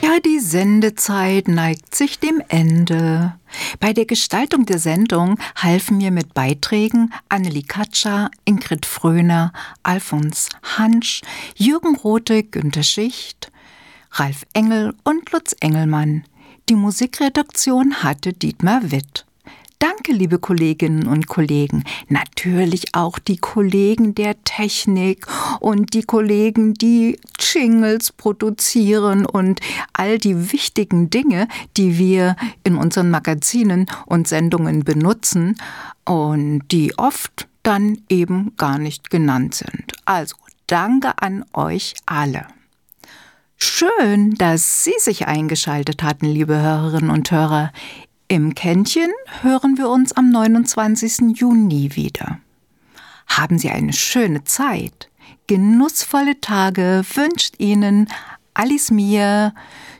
Ja, die Sendezeit neigt sich dem Ende. Bei der Gestaltung der Sendung halfen mir mit Beiträgen Annelie Katscher, Ingrid Fröhner, Alfons Hansch, Jürgen Rothe, Günter Schicht, Ralf Engel und Lutz Engelmann. Die Musikredaktion hatte Dietmar Witt. Danke, liebe Kolleginnen und Kollegen. Natürlich auch die Kollegen der Technik und die Kollegen, die Jingles produzieren und all die wichtigen Dinge, die wir in unseren Magazinen und Sendungen benutzen und die oft dann eben gar nicht genannt sind. Also, danke an euch alle. Schön, dass Sie sich eingeschaltet hatten, liebe Hörerinnen und Hörer. Im Kännchen hören wir uns am 29. Juni wieder. Haben Sie eine schöne Zeit. Genussvolle Tage wünscht Ihnen Alice Mier,